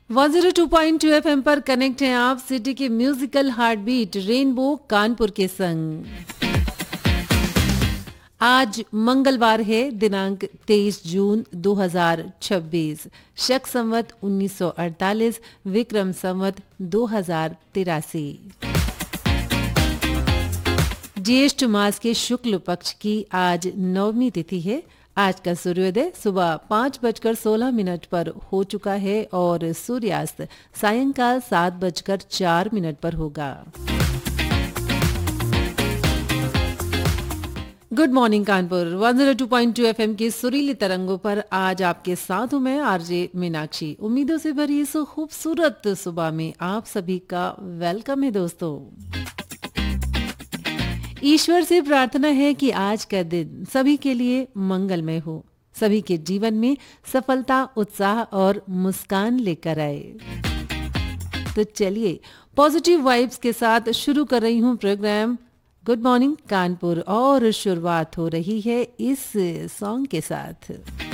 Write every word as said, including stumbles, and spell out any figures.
One zero two point two FM पर connect हैं आप सिटी के musical heart beat rainbow Kanpur के संग। आज मंगलवार है, दिनांक तेईस जून दो हज़ार छब्बीस, शक संवत उन्नीस सौ अड़तालीस, विक्रम संवत दो हज़ार तिरासी। ज्येष्ठ मास के शुक्ल पक्ष की आज नवमी तिथि है। आज का सूर्योदय सुबह पाँच बजकर सोलह मिनट पर हो चुका है और सूर्यास्त सायंकाल सात बजकर चार मिनट पर होगा। Good morning Kanpur one zero two point two FM की सुरीली तरंगों पर आज आपके साथ हूं मैं आरजे मीनाक्षी। उम्मीदों से भरी इस खूबसूरत सुबह में आप सभी का वेलकम है दोस्तों। ईश्वर से प्रार्थना है कि आज का दिन सभी के लिए मंगलमय हो, सभी के जीवन में सफलता, उत्साह और मुस्कान लेकर आए। तो चलिए पॉजिटिव वाइब्स के साथ शुरू कर रही हूँ प्रोग्राम गुड मॉर्निंग कानपुर और शुरुआत हो रही है इस सॉन्ग के साथ।